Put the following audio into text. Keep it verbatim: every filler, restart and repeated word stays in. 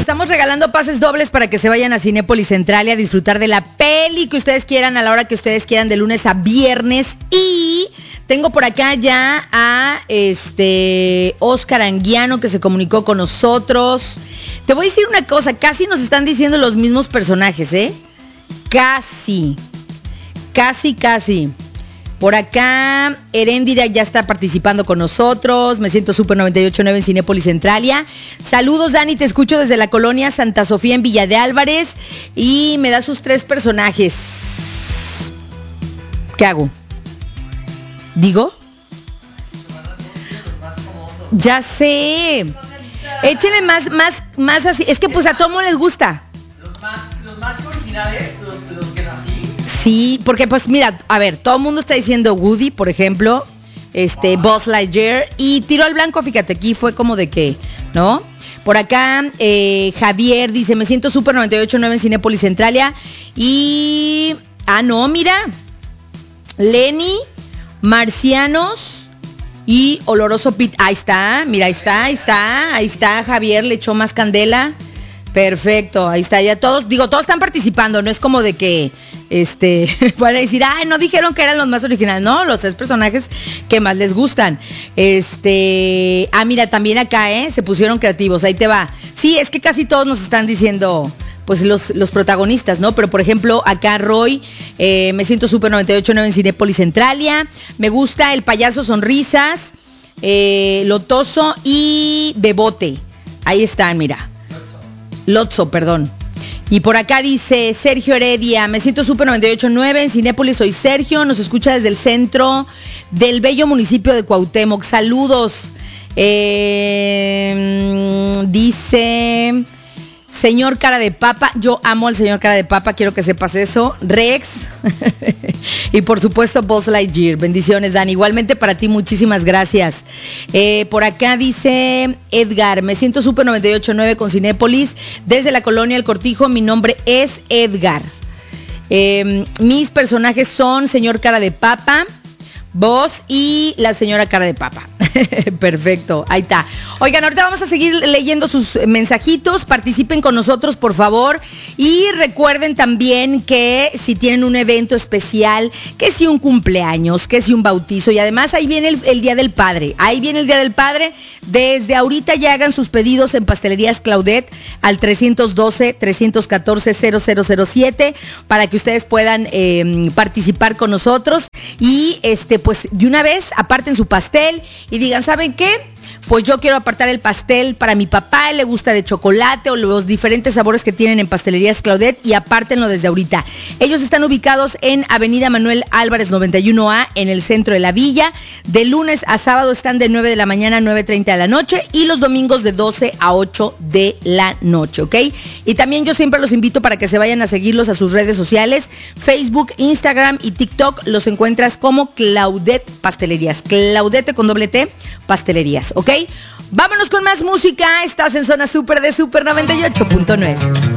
estamos regalando pases dobles para que se vayan a Cinépolis Central y a disfrutar de la peli que ustedes quieran a la hora que ustedes quieran, de lunes a viernes. Y tengo por acá ya a este Oscar Anguiano, que se comunicó con nosotros. Te voy a decir una cosa, casi nos están diciendo los mismos personajes, ¿eh? Casi, casi, casi. Por acá, Heréndira ya está participando con nosotros. Me siento súper noventa y ocho punto nueve en Cinépolis Centralia. Saludos, Dani, te escucho desde la colonia Santa Sofía en Villa de Álvarez. Y me da sus tres personajes. ¿Qué hago? ¿Digo? Ya sé. Échenle más, más, más así. Es que pues a todo mundo les gusta. Los más, los más originales, los, los que nací. Sí, porque pues mira, a ver, todo el mundo está diciendo Woody, por ejemplo, este, wow. Buzz Lightyear, y tiro al blanco, fíjate, aquí fue como de que, ¿no? Por acá, eh, Javier dice, me siento súper noventa y ocho punto nueve en Cinépolis Centralia, y, ah, no, mira, Lenny, Marcianos y Oloroso Pit, ahí está, mira, ahí está, ahí está, ahí está, Javier le echó más candela. Perfecto, ahí está, ya todos, digo, todos están participando, no es como de que, este, van a decir, ay, no dijeron que eran los más originales, no, los tres personajes que más les gustan. Este, ah, mira, también acá, eh, se pusieron creativos, ahí te va. Sí, es que casi todos nos están diciendo, pues, los, los protagonistas, ¿no? Pero, por ejemplo, acá Roy, eh, me siento súper noventa y ocho punto nueve en Cinépolis Centralia, me gusta El Payaso Sonrisas, eh, Lotoso y Bebote, ahí están, mira. Lotso, perdón. Y por acá dice Sergio Heredia, me siento súper noventa y ocho punto nueve en Cinépolis, soy Sergio, nos escucha desde el centro del bello municipio de Cuauhtémoc. Saludos. Eh, dice señor Cara de Papa, yo amo al señor Cara de Papa, quiero que sepas eso. Rex y por supuesto Buzz Lightyear. Bendiciones, Dan, igualmente para ti, muchísimas gracias. Eh, por acá dice Edgar, me siento súper noventa y ocho punto nueve con Cinépolis desde la colonia El Cortijo, mi nombre es Edgar. Eh, mis personajes son señor Cara de Papa, Buzz y la señora Cara de Papa. Perfecto, ahí está. Oigan, ahorita vamos a seguir leyendo sus mensajitos, participen con nosotros, por favor, y recuerden también que si tienen un evento especial, que si un cumpleaños, que si un bautizo, y además ahí viene el, el Día del Padre, ahí viene el Día del Padre, desde ahorita ya hagan sus pedidos en Pastelerías Claudet al trescientos doce, trescientos catorce, cero cero cero siete para que ustedes puedan eh, participar con nosotros y este pues de una vez aparten su pastel y digan, ¿saben qué? Pues yo quiero apartar el pastel para mi papá, le gusta de chocolate o los diferentes sabores que tienen en Pastelerías Claudet y apártenlo desde ahorita. Ellos están ubicados en Avenida Manuel Álvarez noventa y uno A en el centro de la villa. De lunes a sábado están de nueve de la mañana a nueve treinta de la noche y los domingos de doce a ocho de la noche, ¿ok? Y también yo siempre los invito para que se vayan a seguirlos a sus redes sociales, Facebook, Instagram y TikTok. Los encuentras como Claudet Pastelerías, Claudete con doble T, Pastelerías, ¿ok? Vámonos con más música. Estás en Zona Super de Super noventa y ocho punto nueve.